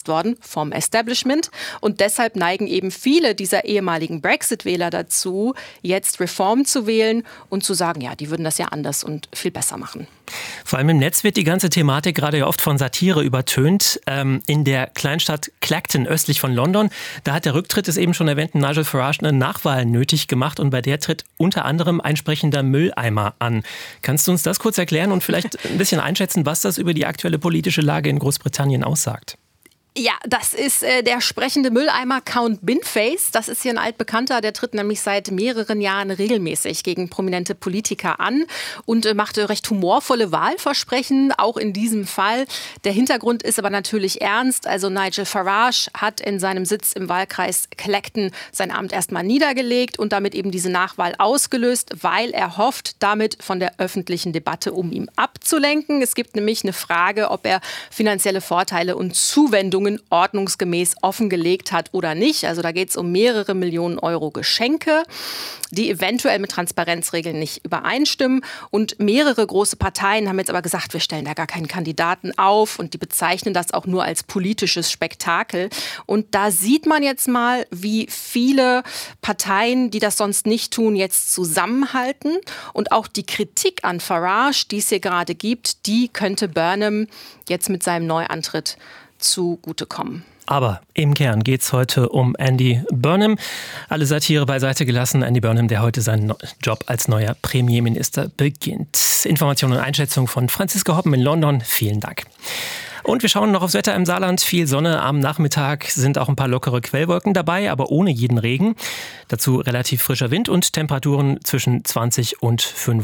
worden vom Establishment. Und deshalb neigen eben viele dieser ehemaligen Brexit-Wähler dazu, jetzt Reform zu wählen und zu sagen, ja, die würden das ja anders und viel besser machen. Vor allem im Netz wird die ganze Thematik gerade ja oft von Satire übertönt. In der Kleinstadt Clacton östlich von London, da hat der Rücktritt des eben schon erwähnten Nigel Farage eine Nachwahl nötig gemacht und bei der tritt unter anderem ein sprechender Mülleimer an. Kannst du uns das kurz erklären und vielleicht ein bisschen einschätzen, was das über die aktuelle politische Lage in Großbritannien aussagt? Ja, das ist der sprechende Mülleimer Count Binface. Das ist hier ein altbekannter, der tritt nämlich seit mehreren Jahren regelmäßig gegen prominente Politiker an und machte recht humorvolle Wahlversprechen, auch in diesem Fall. Der Hintergrund ist aber natürlich ernst. Also Nigel Farage hat in seinem Sitz im Wahlkreis Clacton sein Amt erstmal niedergelegt und damit eben diese Nachwahl ausgelöst, weil er hofft, damit von der öffentlichen Debatte um ihn abzulenken. Es gibt nämlich eine Frage, ob er finanzielle Vorteile und Zuwendungen ordnungsgemäß offengelegt hat oder nicht. Also da geht es um mehrere Millionen Euro Geschenke, die eventuell mit Transparenzregeln nicht übereinstimmen. Und mehrere große Parteien haben jetzt aber gesagt, wir stellen da gar keinen Kandidaten auf und die bezeichnen das auch nur als politisches Spektakel. Und da sieht man jetzt mal, wie viele Parteien, die das sonst nicht tun, jetzt zusammenhalten. Und auch die Kritik an Farage, die es hier gerade gibt, die könnte Burnham jetzt mit seinem Neuantritt zugutekommen. Aber im Kern geht es heute um Andy Burnham. Alle Satire beiseite gelassen. Andy Burnham, der heute seinen Job als neuer Premierminister beginnt. Informationen und Einschätzung von Franziska Hoppen in London. Vielen Dank. Und wir schauen noch aufs Wetter im Saarland. Viel Sonne am Nachmittag, sind auch ein paar lockere Quellwolken dabei, aber ohne jeden Regen. Dazu relativ frischer Wind und Temperaturen zwischen 20 und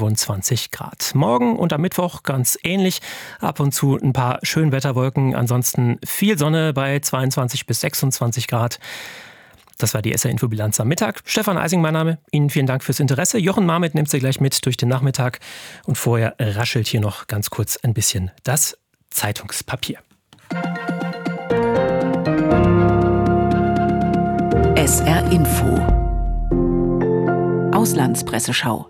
25 Grad. Morgen und am Mittwoch ganz ähnlich. Ab und zu ein paar Schönwetterwolken. Ansonsten viel Sonne bei 22 bis 26 Grad. Das war die SR-Infobilanz am Mittag. Stefan Eising, mein Name. Ihnen vielen Dank fürs Interesse. Jochen Marmet nimmt Sie gleich mit durch den Nachmittag. Und vorher raschelt hier noch ganz kurz ein bisschen das Zeitungspapier. SR Info Auslandspresseschau.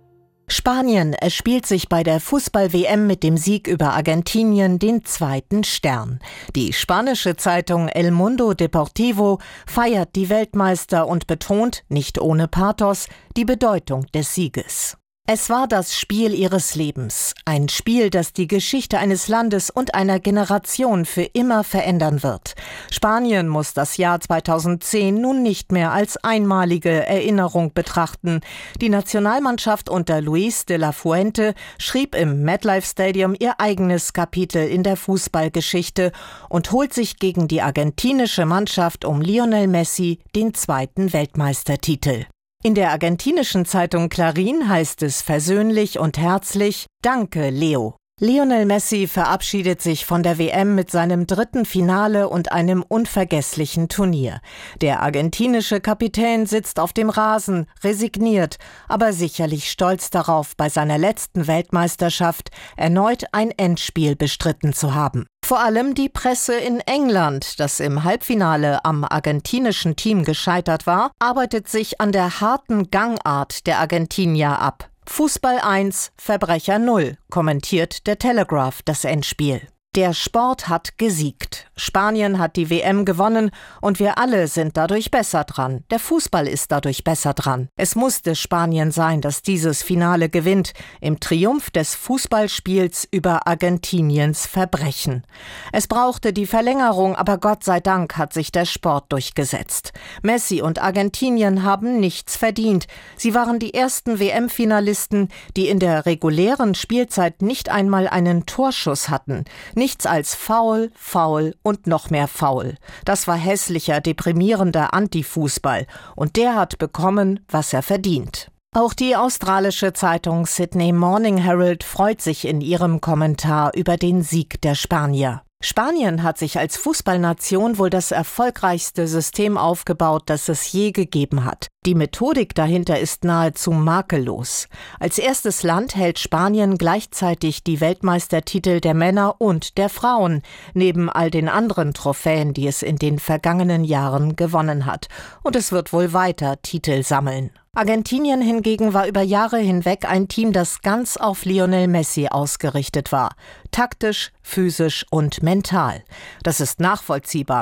Spanien erspielt sich bei der Fußball-WM mit dem Sieg über Argentinien den zweiten Stern. Die spanische Zeitung El Mundo Deportivo feiert die Weltmeister und betont, nicht ohne Pathos, die Bedeutung des Sieges. Es war das Spiel ihres Lebens. Ein Spiel, das die Geschichte eines Landes und einer Generation für immer verändern wird. Spanien muss das Jahr 2010 nun nicht mehr als einmalige Erinnerung betrachten. Die Nationalmannschaft unter Luis de la Fuente schrieb im MetLife Stadium ihr eigenes Kapitel in der Fußballgeschichte und holt sich gegen die argentinische Mannschaft um Lionel Messi den zweiten Weltmeistertitel. In der argentinischen Zeitung Clarín heißt es versöhnlich und herzlich: Danke, Leo. Lionel Messi verabschiedet sich von der WM mit seinem dritten Finale und einem unvergesslichen Turnier. Der argentinische Kapitän sitzt auf dem Rasen, resigniert, aber sicherlich stolz darauf, bei seiner letzten Weltmeisterschaft erneut ein Endspiel bestritten zu haben. Vor allem die Presse in England, das im Halbfinale am argentinischen Team gescheitert war, arbeitet sich an der harten Gangart der Argentinier ab. Fußball 1, Verbrecher 0, kommentiert der Telegraph das Endspiel. Der Sport hat gesiegt. Spanien hat die WM gewonnen und wir alle sind dadurch besser dran. Der Fußball ist dadurch besser dran. Es musste Spanien sein, das dieses Finale gewinnt, im Triumph des Fußballspiels über Argentiniens Verbrechen. Es brauchte die Verlängerung, aber Gott sei Dank hat sich der Sport durchgesetzt. Messi und Argentinien haben nichts verdient. Sie waren die ersten WM-Finalisten, die in der regulären Spielzeit nicht einmal einen Torschuss hatten. Nichts als faul, faul und noch mehr faul. Das war hässlicher, deprimierender Antifußball. Und der hat bekommen, was er verdient. Auch die australische Zeitung Sydney Morning Herald freut sich in ihrem Kommentar über den Sieg der Spanier. Spanien hat sich als Fußballnation wohl das erfolgreichste System aufgebaut, das es je gegeben hat. Die Methodik dahinter ist nahezu makellos. Als erstes Land hält Spanien gleichzeitig die Weltmeistertitel der Männer und der Frauen, neben all den anderen Trophäen, die es in den vergangenen Jahren gewonnen hat. Und es wird wohl weiter Titel sammeln. Argentinien hingegen war über Jahre hinweg ein Team, das ganz auf Lionel Messi ausgerichtet war. Taktisch, physisch und mental. Das ist nachvollziehbar.